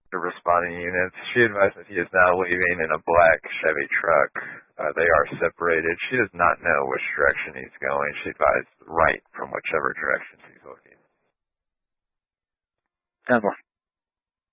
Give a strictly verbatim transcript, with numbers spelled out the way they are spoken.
the responding units. She advises he is now leaving in a black Chevy truck. Uh, they are separated. She does not know which direction he's going. She advised right from whichever direction he's looking. ten four.